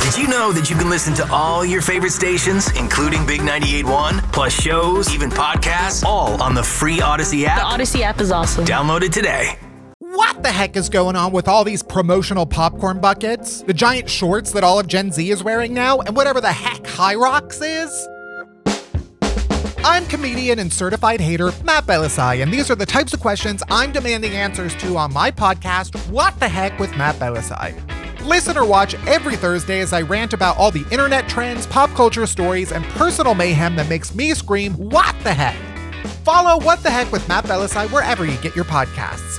Did you know that you can listen to all your favorite stations, including Big 98.1, plus shows, even podcasts, all on the free Odyssey app? The Odyssey app is awesome. Download it today. What the heck is going on with all these promotional popcorn buckets, the giant shorts that all of Gen Z is wearing now, and whatever the heck High Rocks is? I'm comedian and certified hater Matt Belisai, and these are the types of questions I'm demanding answers to on my podcast, What the Heck with Matt Belisai. Listen or watch every Thursday as I rant about all the internet trends, pop culture stories, and personal mayhem that makes me scream, what the heck? Follow What the Heck with Matt Belisai wherever you get your podcasts.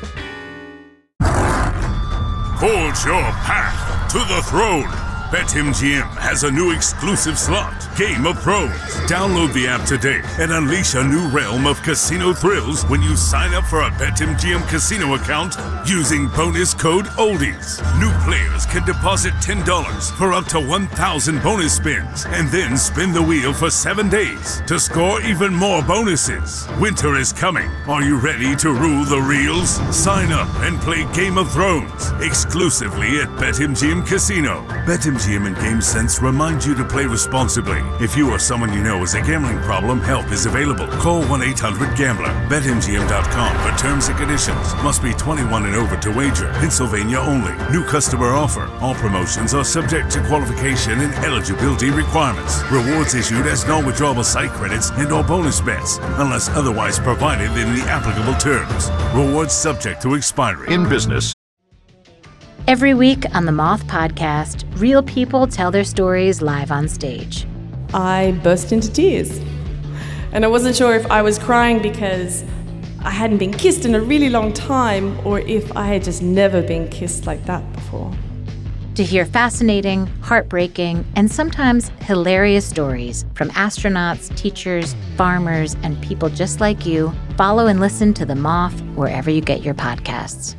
Forge your path to the throne. BetMGM has a new exclusive slot, Game of Thrones. Download the app today and unleash a new realm of casino thrills when you sign up for a BetMGM casino account using bonus code OLDIES. New players can deposit $10 for up to 1,000 bonus spins and then spin the wheel for 7 days to score even more bonuses. Winter is coming. Are you ready to rule the reels? Sign up and play Game of Thrones exclusively at BetMGM Casino. BetMGM and GameSense remind you to play responsibly. If you or someone you know has a gambling problem, help is available. Call 1-800-GAMBLER. BetMGM.com for terms and conditions. Must be 21 and over to wager. Pennsylvania only. New customer offer. All promotions are subject to qualification and eligibility requirements. Rewards issued as non-withdrawable site credits and/or bonus bets, unless otherwise provided in the applicable terms. Rewards subject to expiry. In business. Every week on the Moth Podcast, real people tell their stories live on stage. I burst into tears. And I wasn't sure if I was crying because I hadn't been kissed in a really long time or if I had just never been kissed like that before. To hear fascinating, heartbreaking, and sometimes hilarious stories from astronauts, teachers, farmers, and people just like you, follow and listen to The Moth wherever you get your podcasts.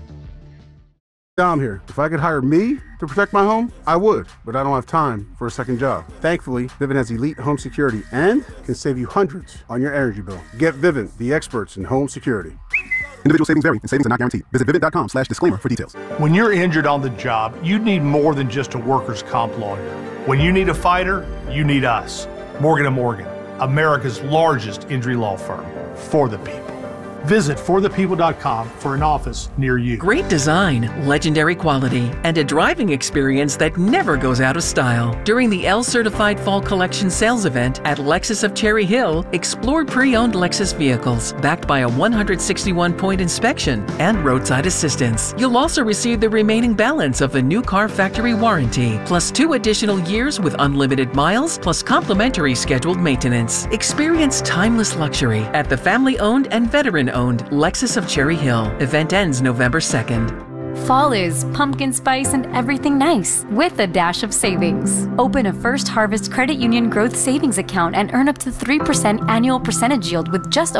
Dom here. If I could hire me to protect my home, I would, but I don't have time for a second job. Thankfully, Vivint has elite home security and can save you hundreds on your energy bill. Get Vivint, the experts in home security. Individual savings vary and savings are not guaranteed. Visit Vivint.com/disclaimer for details. When you're injured on the job, you need more than just a workers' comp lawyer. When you need a fighter, you need us. Morgan & Morgan, America's largest injury law firm. For the people. Visit forthepeople.com for an office near you. Great design, legendary quality, and a driving experience that never goes out of style. During the L-Certified Fall Collection Sales Event at Lexus of Cherry Hill, explore pre-owned Lexus vehicles backed by a 161-point inspection and roadside assistance. You'll also receive the remaining balance of the new car factory warranty, plus 2 additional years with unlimited miles, plus complimentary scheduled maintenance. Experience timeless luxury at the family-owned and veteran-owned Lexus of Cherry Hill. Event ends November 2nd. Fall is pumpkin spice and everything nice with a dash of savings. Open a First Harvest Credit Union Growth Savings account and earn up to 3% annual percentage yield with just